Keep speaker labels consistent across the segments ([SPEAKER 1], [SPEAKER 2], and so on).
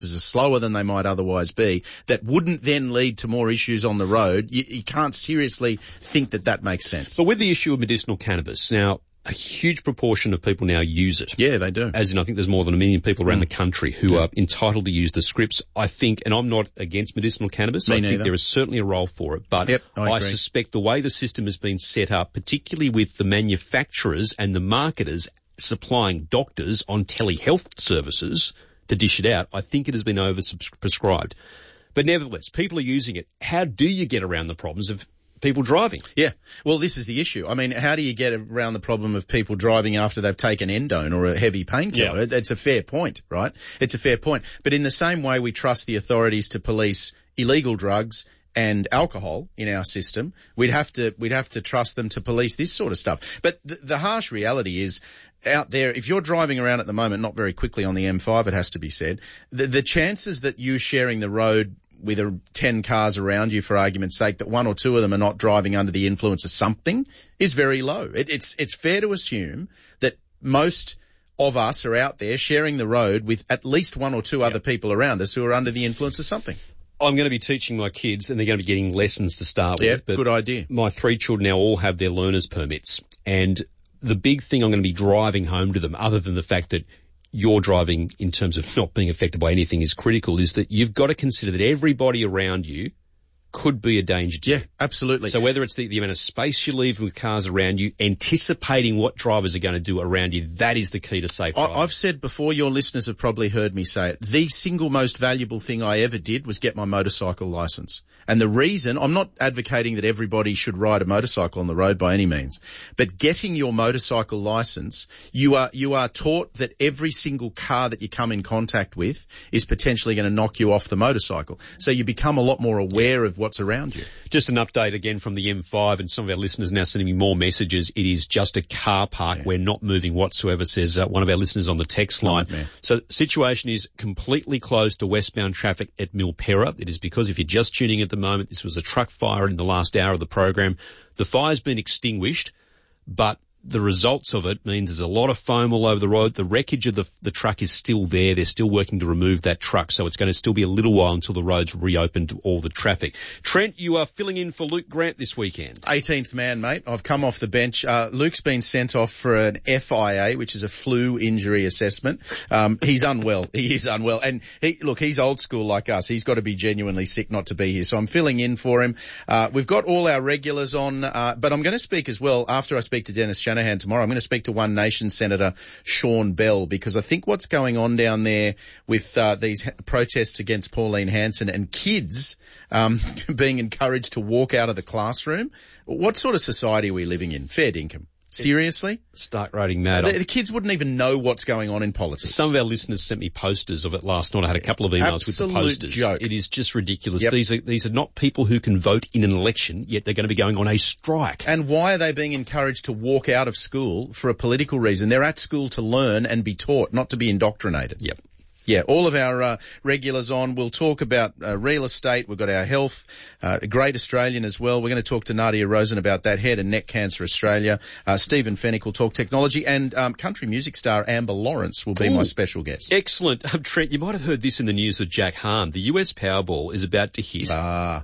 [SPEAKER 1] are slower than they might otherwise be, that wouldn't then lead to more issues on the road. You can't seriously think that makes sense.
[SPEAKER 2] But with the issue of medicinal cannabis, now, a huge proportion of people now use it.
[SPEAKER 1] Yeah, they do.
[SPEAKER 2] As in, I think there's more than 1 million people around the country who are entitled to use the scripts. I think, and I'm not against medicinal cannabis. I think there is certainly a role for it. But I suspect the way the system has been set up, particularly with the manufacturers and the marketers supplying doctors on telehealth services to dish it out, I think it has been overprescribed. But nevertheless, people are using it. How do you get around the problems of people driving?
[SPEAKER 1] Yeah. Well, this is the issue. I mean, how do you get around the problem of people driving after they've taken endone or a heavy painkiller? Yeah. It's a fair point, right? It's a fair point. But in the same way we trust the authorities to police illegal drugs and alcohol in our system, we'd have to trust them to police this sort of stuff. But the harsh reality is, out there, if you're driving around at the moment, not very quickly on the M5, it has to be said, the chances that you sharing the road with 10 cars around you, for argument's sake, that 1 or 2 of them are not driving under the influence of something is very low. It's fair to assume that most of us are out there sharing the road with at least 1 or 2 other people around us who are under the influence of something.
[SPEAKER 2] I'm going to be teaching my kids, and they're going to be getting lessons to start with.
[SPEAKER 1] Yeah, but good idea.
[SPEAKER 2] My 3 children now all have their learner's permits, and the big thing I'm going to be driving home to them, other than the fact that your driving in terms of not being affected by anything is critical, is that you've got to consider that everybody around you could be a danger to you.
[SPEAKER 1] Yeah, absolutely.
[SPEAKER 2] So whether it's the amount of space you leave with cars around you, anticipating what drivers are going to do around you, that is the key to safe driving.
[SPEAKER 1] I've said before, your listeners have probably heard me say it, the single most valuable thing I ever did was get my motorcycle license. And the reason, I'm not advocating that everybody should ride a motorcycle on the road by any means, but getting your motorcycle license, you are taught that every single car that you come in contact with is potentially going to knock you off the motorcycle. So you become a lot more aware of what's around you.
[SPEAKER 2] Just an update again from the M5, and some of our listeners now sending me more messages. It is just a car park. Yeah. We're not moving whatsoever, says one of our listeners on the text line. So the situation is completely closed to westbound traffic at Milperra. It is because if you're just tuning in at the moment, this was a truck fire in the last hour of the program. The fire's been extinguished, but the results of it means there's a lot of foam all over the road. The wreckage of the truck is still there. They're still working to remove that truck, so it's going to still be a little while until the roads reopen to all the traffic. Trent, you are filling in for Luke Grant this weekend.
[SPEAKER 1] 18th man, mate. I've come off the bench. Luke's been sent off for an FIA, which is a flu injury assessment. He's unwell. He is unwell. And he's old school like us. He's got to be genuinely sick not to be here. So I'm filling in for him. We've got all our regulars on, but I'm going to speak as well after I speak to Dennis Shanahan tomorrow. I'm going to speak to One Nation Senator Sean Bell, because I think what's going on down there with these protests against Pauline Hanson and kids being encouraged to walk out of the classroom, what sort of society are we living in? Fair dinkum. Seriously?
[SPEAKER 2] Stark rating mad.
[SPEAKER 1] The kids wouldn't even know what's going on in politics.
[SPEAKER 2] Some of our listeners sent me posters of it last night. I had a couple of emails with the posters.
[SPEAKER 1] Joke.
[SPEAKER 2] It is just ridiculous. Yep. These are not people who can vote in an election, yet they're going to be going on a strike.
[SPEAKER 1] And why are they being encouraged to walk out of school for a political reason? They're at school to learn and be taught, not to be indoctrinated.
[SPEAKER 2] Yep.
[SPEAKER 1] Yeah, all of our regulars on. We'll talk about real estate. We've got our health, Great Australian as well. We're going to talk to Nadia Rosen about that, Head and Neck Cancer Australia. Stephen Fennick will talk technology, and country music star Amber Lawrence will be my special guest.
[SPEAKER 2] Excellent. Trent, you might have heard this in the news with Jack Hahn. The US Powerball is about to hit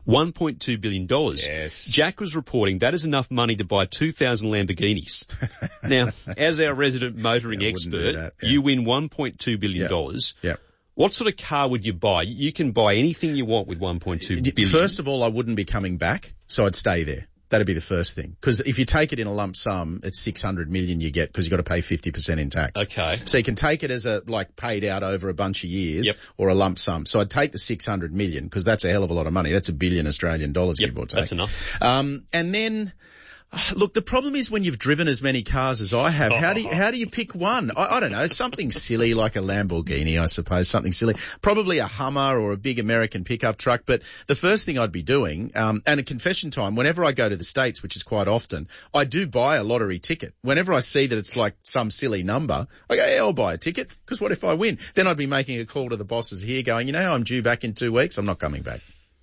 [SPEAKER 2] $1.2 billion.
[SPEAKER 1] Yes.
[SPEAKER 2] Jack was reporting that is enough money to buy 2,000 Lamborghinis. Now, as our resident motoring expert, you win $1.2 billion.
[SPEAKER 1] Yeah.
[SPEAKER 2] What sort of car would you buy? You can buy anything you want with $1.2 billion.
[SPEAKER 1] First of all, I wouldn't be coming back, so I'd stay there. That'd be the first thing. Because if you take it in a lump sum, it's $600 million you get because you've got to pay 50% in tax.
[SPEAKER 2] Okay.
[SPEAKER 1] So you can take it as paid out over a bunch of years or a lump sum. So I'd take the $600 million because that's a hell of a lot of money. That's $1 billion Australian dollars, give or take.
[SPEAKER 2] That's enough.
[SPEAKER 1] And then, look, the problem is when you've driven as many cars as I have, how do you pick one? I don't know, something silly like a Lamborghini, I suppose, something silly. Probably a Hummer or a big American pickup truck. But the first thing I'd be doing, and a confession time, whenever I go to the States, which is quite often, I do buy a lottery ticket. Whenever I see that it's like some silly number, I go, yeah, I'll buy a ticket, because what if I win? Then I'd be making a call to the bosses here going, I'm due back in 2 weeks. I'm not coming back.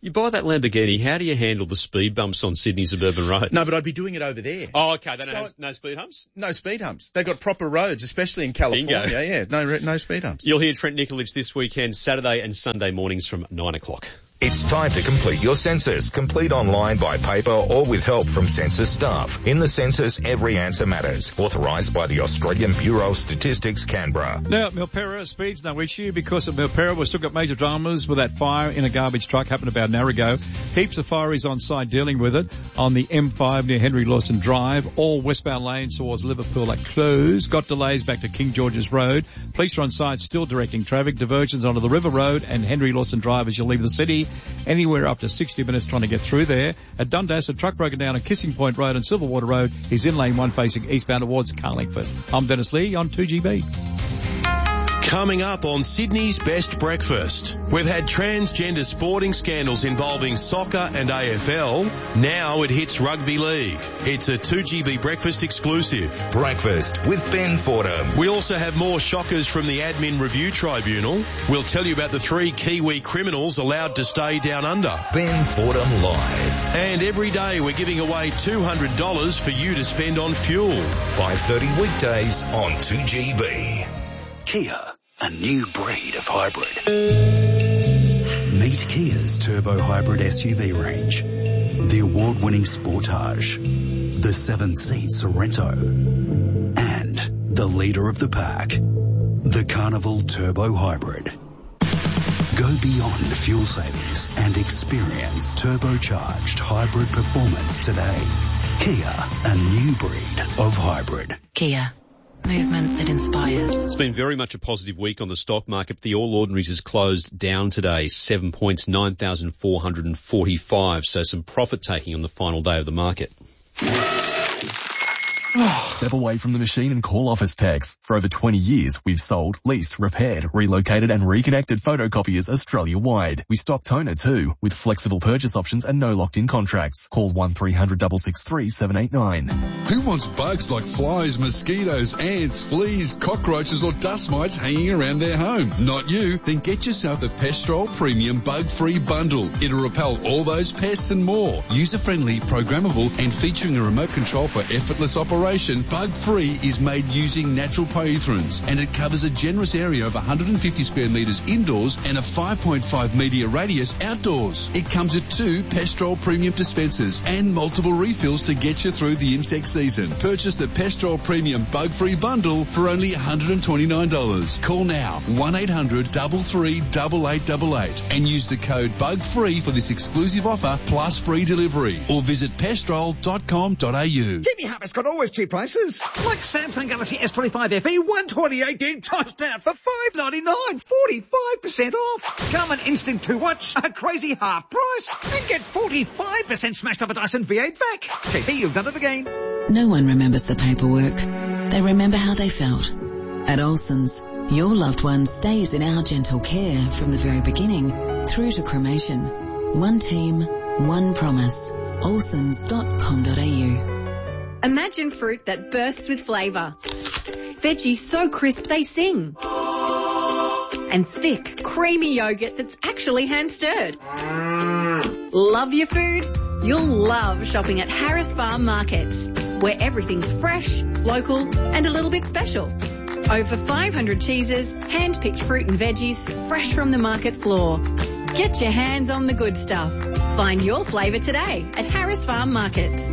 [SPEAKER 2] You buy that Lamborghini, how do you handle the speed bumps on Sydney suburban roads?
[SPEAKER 1] No, but I'd be doing it over there.
[SPEAKER 2] Oh, okay. They don't have no speed humps?
[SPEAKER 1] No speed humps. They've got proper roads, especially in California.
[SPEAKER 2] Bingo.
[SPEAKER 1] Yeah, no speed humps.
[SPEAKER 2] You'll hear Trent Nikolic this weekend, Saturday and Sunday mornings from 9 o'clock.
[SPEAKER 3] It's time to complete your census. Complete online, by paper, or with help from census staff. In the census, every answer matters. Authorised by the Australian Bureau of Statistics, Canberra.
[SPEAKER 4] Now, Milperra, speed's no issue because of Milperra. We've still got major dramas with that fire in a garbage truck happened about an hour ago. Heaps of fireys on site dealing with it on the M5 near Henry Lawson Drive. All westbound lanes towards Liverpool are closed. Got delays back to King George's Road. Police are on site still directing traffic. Diversions onto the River Road and Henry Lawson Drive as you leave the city. Anywhere up to 60 minutes trying to get through there. At Dundas, a truck broken down at Kissing Point Road and Silverwater Road. He's in lane 1 facing eastbound towards Carlingford. I'm Dennis Lee on 2GB.
[SPEAKER 5] Coming up on Sydney's Best Breakfast, we've had transgender sporting scandals involving soccer and AFL. Now it hits rugby league. It's a 2GB Breakfast exclusive.
[SPEAKER 3] Breakfast with Ben Fordham.
[SPEAKER 5] We also have more shockers from the Admin Review Tribunal. We'll tell you about the 3 Kiwi criminals allowed to stay down under.
[SPEAKER 3] Ben Fordham Live.
[SPEAKER 5] And every day we're giving away $200 for you to spend on fuel.
[SPEAKER 3] 5:30 weekdays on 2GB.
[SPEAKER 6] Kia, a new breed of hybrid. Meet Kia's turbo hybrid SUV range. The award-winning Sportage, the 7-seat Sorento, and the leader of the pack, the Carnival Turbo Hybrid. Go beyond fuel savings and experience turbocharged hybrid performance today. Kia, a new breed of hybrid.
[SPEAKER 7] Kia. Movement that inspires.
[SPEAKER 2] It's been very much a positive week on the stock market. The All Ordinaries has closed down today, 7 points, 9,445. So some profit taking on the final day of the market.
[SPEAKER 8] Step away from the machine and call Office Text. For over 20 years, we've sold, leased, repaired, relocated and reconnected photocopiers Australia-wide. We stock toner too, with flexible purchase options and no locked-in contracts. Call 1300 663 789.
[SPEAKER 9] Who wants bugs like flies, mosquitoes, ants, fleas, cockroaches or dust mites hanging around their home? Not you. Then get yourself the Pestrol Premium Bug-Free Bundle. It'll repel all those pests and more. User-friendly, programmable and featuring a remote control for effortless operation. Bug-Free is made using natural pyrethrins and it covers a generous area of 150 square metres indoors and a 5.5 metre radius outdoors. It comes with 2 Pestrol Premium dispensers and multiple refills to get you through the insect season. Purchase the Pestrol Premium Bug-Free Bundle for only $129. Call now 1-800 33 8888 and use the code BUG-FREE for this exclusive offer plus free delivery or visit pestrol.com.au.
[SPEAKER 10] Jimmy Harper's got always cheap prices. Like Samsung Galaxy S25 FE 128GB tossed out for $599, 45% off. Garmin Instinct 2 watch, a crazy half price. And get 45% smashed off a Dyson V8 vac. JP, you've done it again.
[SPEAKER 7] No one remembers the paperwork. They remember how they felt. At Olsen's, your loved one stays in our gentle care from the very beginning through to cremation. One team, one promise. Olsens.com.au.
[SPEAKER 11] Imagine fruit that bursts with flavour. Veggies so crisp they sing. And thick, creamy yogurt that's actually hand-stirred. Love your food? You'll love shopping at Harris Farm Markets, where everything's fresh, local and a little bit special. Over 500 cheeses, hand-picked fruit and veggies, fresh from the market floor. Get your hands on the good stuff. Find your flavour today at Harris Farm Markets.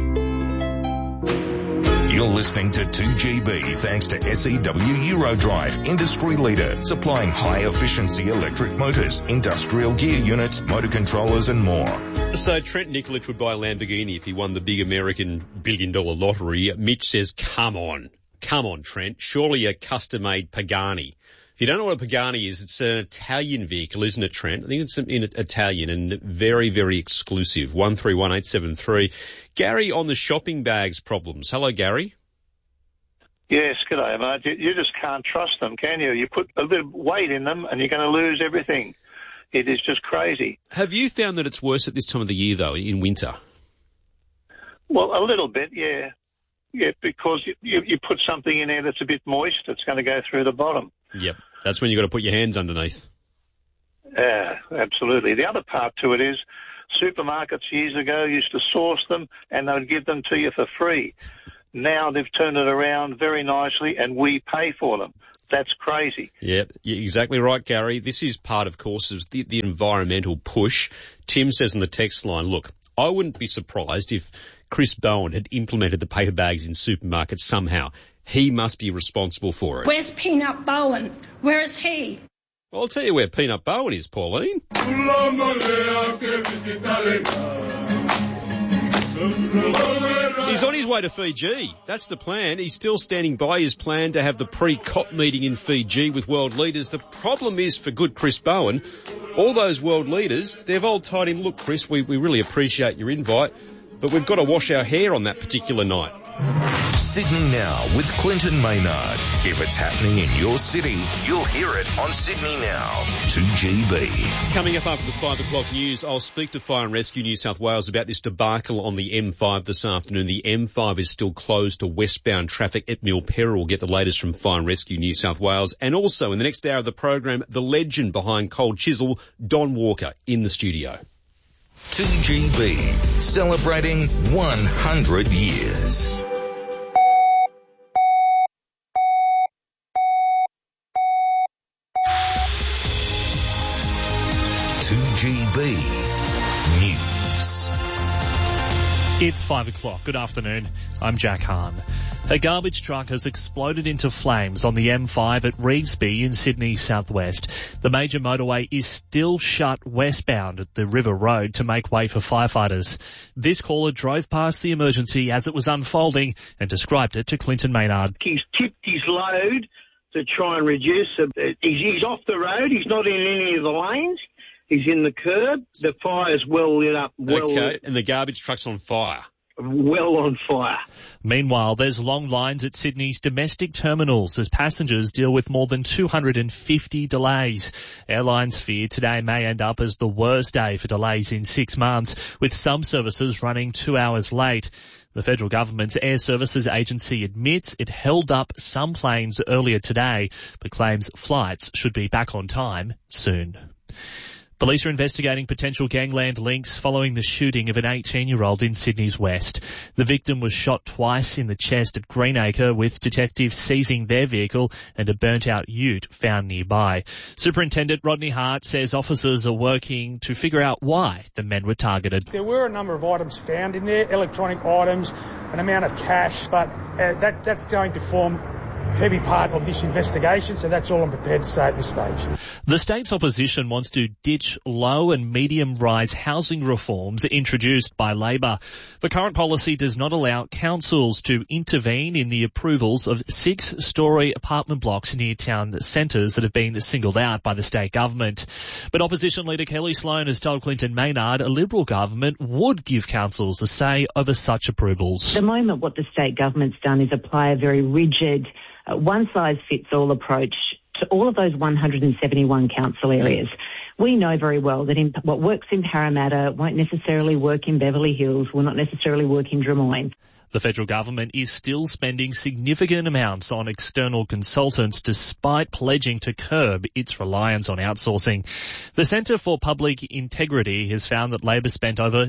[SPEAKER 3] You're listening to 2GB thanks to SEW Eurodrive, industry leader, supplying high-efficiency electric motors, industrial gear units, motor controllers and more.
[SPEAKER 2] So Trent Nikolic would buy a Lamborghini if he won the big American billion-dollar lottery. Mitch says, come on, Trent, surely a custom-made Pagani. If you don't know what a Pagani is, it's an Italian vehicle, isn't it, Trent? I think it's in Italian and very, very exclusive. 131873. Gary on the shopping bags problems. Hello, Gary.
[SPEAKER 12] Yes, g'day, mate. You just can't trust them, can you? You put a bit of weight in them and you're going to lose everything. It is just crazy.
[SPEAKER 2] Have you found that it's worse at this time of the year, though, in winter?
[SPEAKER 12] Well, a little bit, yeah. Yeah, because you put something in there that's a bit moist, it's going to go through the bottom.
[SPEAKER 2] Yep, that's when you've got to put your hands underneath.
[SPEAKER 12] Yeah, absolutely. The other part to it is Supermarkets years ago used to source them and they would give them to you for free. Now they've turned it around very nicely and we pay for them. That's crazy.
[SPEAKER 2] Yeah, you're exactly right, Gary. This is part, of course, of the environmental push. Tim says on the text line, look, I wouldn't be surprised if Chris Bowen had implemented the paper bags in supermarkets somehow. He must be responsible for it.
[SPEAKER 13] Where's Peanut Bowen? Where is he?
[SPEAKER 2] Well, I'll tell you where Peanut Bowen is, Pauline. He's on his way to Fiji. That's the plan. He's still standing by his plan to have the pre-COP meeting in Fiji with world leaders. The problem is for good Chris Bowen, all those world leaders, they've all told him, look, Chris, we really appreciate your invite, but we've got to wash our hair on that particular night.
[SPEAKER 3] Sydney Now with Clinton Maynard. If it's happening in your city, you'll hear it on Sydney Now. 2GB.
[SPEAKER 2] Coming up after the 5 o'clock news, I'll speak to Fire and Rescue New South Wales about this debacle on the M5 this afternoon. The M5 is still closed to westbound traffic at Milperra. We'll get the latest from Fire and Rescue New South Wales. And also in the next hour of the program, the legend behind Cold Chisel, Don Walker, in the studio.
[SPEAKER 3] 2GB, celebrating 100 years. News.
[SPEAKER 14] It's 5 o'clock. Good afternoon. I'm Jack Hahn. A garbage truck has exploded into flames on the M5 at Revesby in Sydney southwest. The major motorway is still shut westbound at the River Road to make way for firefighters. This caller drove past the emergency as it was unfolding and described it to Clinton Maynard.
[SPEAKER 15] He's tipped his load to try and reduce it. He's off the road. He's not in any of the lanes. He's in the curb. The fire's well lit up.
[SPEAKER 2] And the garbage truck's on fire.
[SPEAKER 15] Well on fire.
[SPEAKER 14] Meanwhile, there's long lines at Sydney's domestic terminals as passengers deal with more than 250 delays. Airlines fear today may end up as the worst day for delays in 6 months, with some services running 2 hours late. The federal government's Air Services Agency admits it held up some planes earlier today, but claims flights should be back on time soon. Police are investigating potential gangland links following the shooting of an 18-year-old in Sydney's west. The victim was shot twice in the chest at Greenacre, with detectives seizing their vehicle and a burnt-out ute found nearby. Superintendent Rodney Hart says officers are working to figure out why the men were targeted.
[SPEAKER 16] There were a number of items found in there, electronic items, an amount of cash, but that's going to form heavy part of this investigation, so that's all I'm prepared to say at this stage.
[SPEAKER 14] The state's opposition wants to ditch low and medium-rise housing reforms introduced by Labor. The current policy does not allow councils to intervene in the approvals of 6-storey apartment blocks near town centres that have been singled out by the state government. But opposition leader Kelly Sloan has told Clinton Maynard a Liberal government would give councils a say over such approvals.
[SPEAKER 17] At the moment, what the state government's done is apply a very rigid one-size-fits-all approach to all of those 171 council areas. We know very well that what works in Parramatta won't necessarily work in Beverly Hills, will not necessarily work in Drummoyne.
[SPEAKER 14] The federal government is still spending significant amounts on external consultants despite pledging to curb its reliance on outsourcing. The Centre for Public Integrity has found that Labor spent over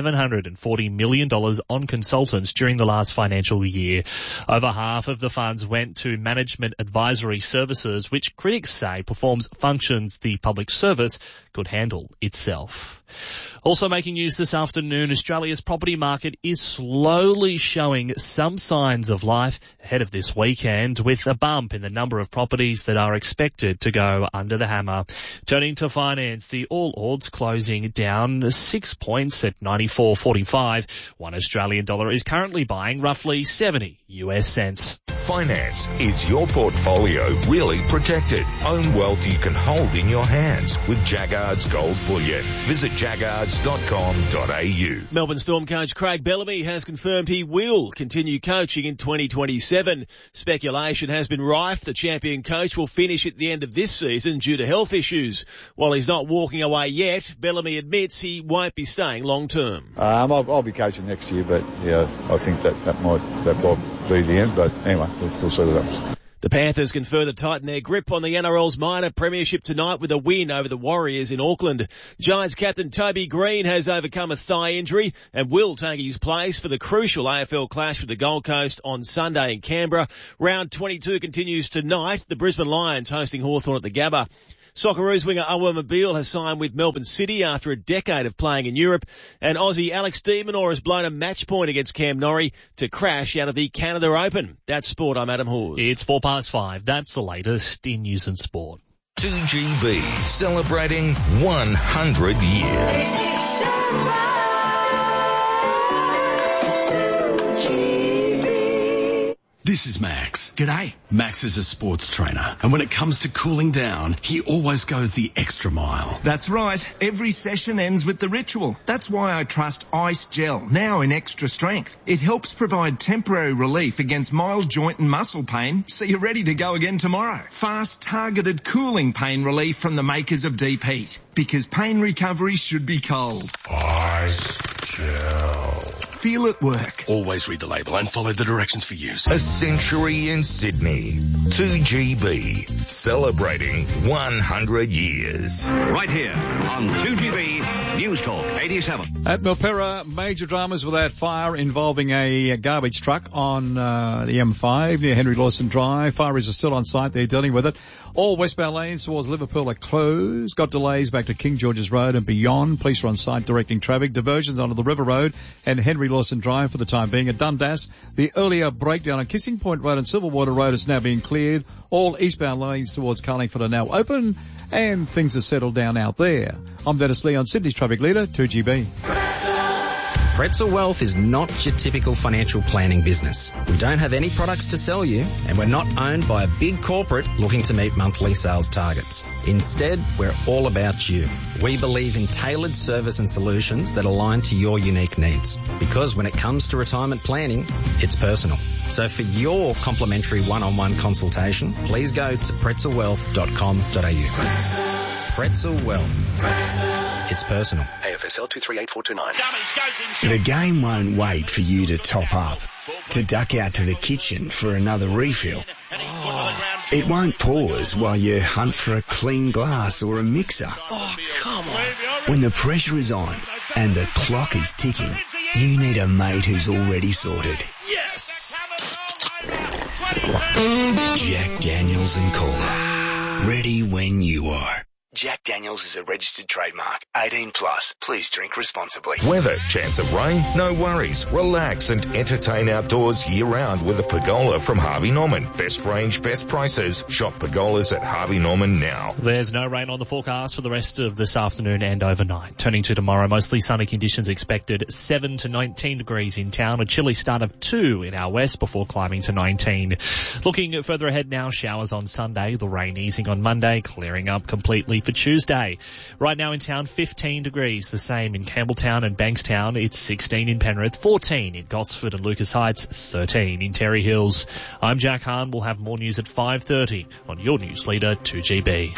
[SPEAKER 14] $740 million on consultants during the last financial year. Over half of the funds went to management advisory services, which critics say performs functions the public service could handle itself. Also making news this afternoon, Australia's property market is slowly showing some signs of life ahead of this weekend, with a bump in the number of properties that are expected to go under the hammer. Turning to finance, the All Ords closing down 6 points at 94.45. $1 Australian dollar is currently buying roughly 70 US cents.
[SPEAKER 3] Finance. Is your portfolio really protected? Own wealth you can hold in your hands with Jaggard's Gold Bullion. Visit jaggards.com.au.
[SPEAKER 18] Melbourne Storm coach Craig Bellamy has confirmed he will continue coaching in 2027. Speculation has been rife the champion coach will finish at the end of this season due to health issues. While he's not walking away yet, Bellamy admits he won't be staying long term.
[SPEAKER 19] I'll be coaching next year, but yeah, I think that might be the end. But anyway, we'll see what happens.
[SPEAKER 18] The Panthers can further tighten their grip on the NRL's minor premiership tonight with a win over the Warriors in Auckland. Giants captain Toby Green has overcome a thigh injury and will take his place for the crucial AFL clash with the Gold Coast on Sunday in Canberra. Round 22 continues tonight. The Brisbane Lions hosting Hawthorn at the Gabba. Socceroos winger Awer Mobile has signed with Melbourne City after a decade of playing in Europe, and Aussie Alex de Minaur has blown a match point against Cam Norrie to crash out of the Canada Open. That's sport. I'm Adam Hawes.
[SPEAKER 14] It's 5:04. That's the latest in news and sport.
[SPEAKER 3] 2GB celebrating 100 years.
[SPEAKER 19] This is Max. G'day. Max is a sports trainer, and when it comes to cooling down, he always goes the extra mile.
[SPEAKER 20] That's right. Every session ends with the ritual. That's why I trust Ice Gel, now in extra strength. It helps provide temporary relief against mild joint and muscle pain, so you're ready to go again tomorrow. Fast, targeted cooling pain relief from the makers of Deep Heat. Because pain recovery should be cold.
[SPEAKER 19] Ice Gel.
[SPEAKER 20] Feel it work.
[SPEAKER 19] Always read the label and follow the directions for use.
[SPEAKER 3] A century in Sydney. 2GB. Celebrating 100 years.
[SPEAKER 21] Right here on 2GB News Talk 87.
[SPEAKER 4] At Milperra, major dramas with that fire involving a garbage truck on the M5 near Henry Lawson Drive. Fire is still on site. They're dealing with it. All westbound lanes towards Liverpool are closed. Got delays back to King George's Road and beyond. Police are on site directing traffic. Diversions onto the River Road and Henry Lawson Drive for the time being. At Dundas, the earlier breakdown on Kissing Point Road and Silverwater Road is now being cleared. All eastbound lanes towards Carlingford are now open and things are settled down out there. I'm Dennis Lee on Sydney's traffic leader, 2GB.
[SPEAKER 22] Pretzel Wealth is not your typical financial planning business. We don't have any products to sell you, and we're not owned by a big corporate looking to meet monthly sales targets. Instead, we're all about you. We believe in tailored service and solutions that align to your unique needs. Because when it comes to retirement planning, it's personal. So for your complimentary one-on-one consultation, please go to pretzelwealth.com.au. Pretzel Wealth. It's personal.
[SPEAKER 23] AFSL 238429. The game won't wait for you to top up, to duck out to the kitchen for another refill. It won't pause while you hunt for a clean glass or a mixer.
[SPEAKER 18] Oh, come on.
[SPEAKER 23] When the pressure is on and the clock is ticking, you need a mate who's already sorted.
[SPEAKER 18] Yes!
[SPEAKER 23] Jack Daniels and Cola. Ready when you are. Jack Daniels is a registered trademark. 18 plus. Please drink responsibly.
[SPEAKER 3] Weather, chance of rain, no worries. Relax and entertain outdoors year-round with a pergola from Harvey Norman. Best range, best prices. Shop pergolas at Harvey Norman now.
[SPEAKER 14] There's no rain on the forecast for the rest of this afternoon and overnight. Turning to tomorrow, mostly sunny conditions expected. 7 to 19 degrees in town. A chilly start of 2 in our west before climbing to 19. Looking further ahead now, showers on Sunday. The rain easing on Monday, clearing up completely for Tuesday. Right now in town, 15 degrees, the same in Campbelltown and Bankstown. It's 16 in Penrith, 14 in Gosford and Lucas Heights, 13 in Terry Hills. I'm Jack Hahn. We'll have more news at 5:30 on your news leader 2GB.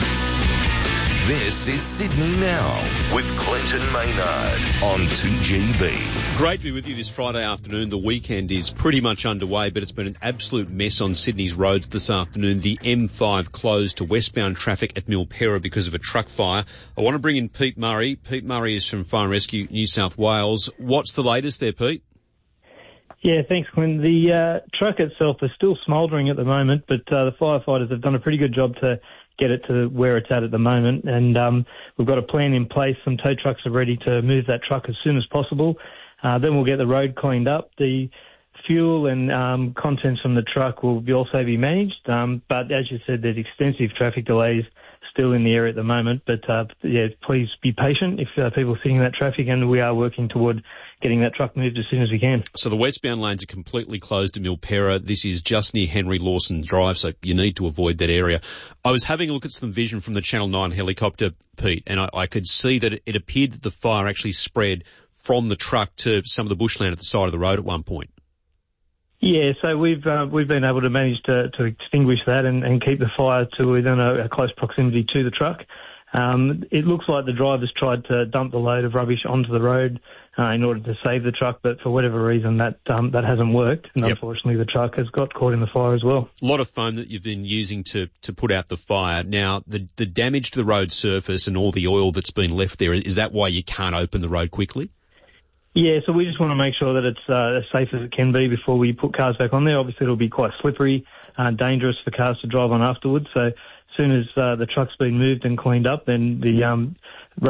[SPEAKER 3] This is Sydney Now with Clinton Maynard on 2GB.
[SPEAKER 2] Great to be with you this Friday afternoon. The weekend is pretty much underway, but it's been an absolute mess on Sydney's roads this afternoon. The M5 closed to westbound traffic at Milperra because of a truck fire. I want to bring in Pete Murray. Pete Murray is from Fire and Rescue New South Wales. What's the latest there, Pete?
[SPEAKER 24] Yeah, thanks, Quinn. The truck itself is still smouldering at the moment, but the firefighters have done a pretty good job to get it to where it's at the moment. And we've got a plan in place. Some tow trucks are ready to move that truck as soon as possible. Then we'll get the road cleaned up. The fuel and contents from the truck will also be managed. But as you said, there's extensive traffic delays still in the area at the moment. But yeah, please be patient if people are sitting in that traffic, and we are working toward getting that truck moved as soon as we can.
[SPEAKER 2] So the westbound lanes are completely closed in Milperra. This is just near Henry Lawson Drive, so you need to avoid that area. I was having a look at some vision from the Channel 9 helicopter, Pete, and I could see that it appeared that the fire actually spread from the truck to some of the bushland at the side of the road at one point.
[SPEAKER 24] Yeah, so we've been able to manage to extinguish that and keep the fire to within a close proximity to the truck. It looks like the drivers tried to dump the load of rubbish onto the road in order to save the truck, but for whatever reason that hasn't worked, and unfortunately the truck has got caught in the fire as well.
[SPEAKER 2] A lot of foam that you've been using to put out the fire. Now, the damage to the road surface and all the oil that's been left there, is that why you can't open the road quickly?
[SPEAKER 24] Yeah, so we just want to make sure that it's as safe as it can be before we put cars back on there. Obviously, it'll be quite slippery, dangerous for cars to drive on afterwards. So as soon as the truck's been moved and cleaned up, then the